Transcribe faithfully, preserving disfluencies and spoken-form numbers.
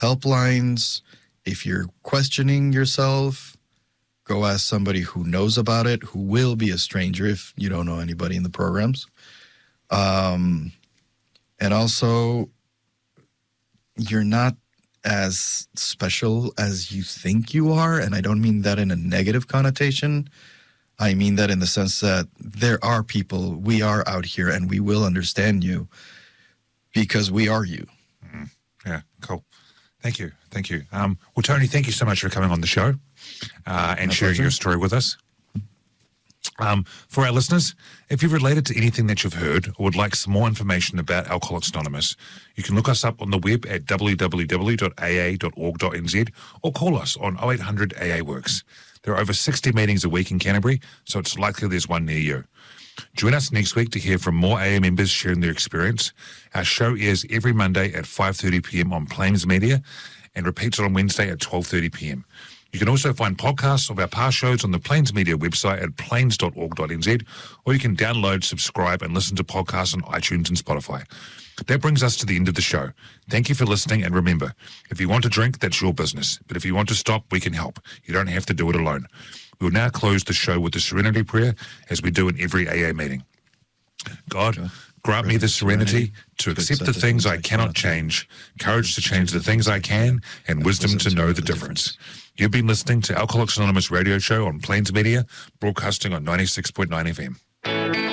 helplines. If you're questioning yourself, go ask somebody who knows about it, who will be a stranger if you don't know anybody in the programs. Um, and also, you're not as special as you think you are. And I don't mean that in a negative connotation. I mean that in the sense that there are people, we are out here, and we will understand you because we are you. Mm, yeah, cool. Thank you. Thank you. Um, well, Tony, thank you so much for coming on the show uh, and My sharing pleasure. your story with us. Um, for our listeners, if you've related to anything that you've heard or would like some more information about Alcoholics Anonymous, you can look us up on the web at w w w dot a a dot org dot n z or call us on oh eight hundred A A Works. There are over sixty meetings a week in Canterbury, so it's likely there's one near you. Join us next week to hear from more A A members sharing their experience. Our show airs every Monday at five thirty p m on Plains Media and repeats on Wednesday at twelve thirty p m You can also find podcasts of our past shows on the Plains Media website at plains dot org dot n z, or you can download, subscribe, and listen to podcasts on iTunes and Spotify. That brings us to the end of the show. Thank you for listening, and remember, if you want to drink, that's your business. But if you want to stop, we can help. You don't have to do it alone. We will now close the show with the Serenity Prayer, as we do in every A A meeting. God, grant me the serenity to accept the things I cannot change, courage to change the things I can, and wisdom to know the difference. You've been listening to Alcoholics Anonymous radio show on Plains Media, broadcasting on ninety-six point nine F M.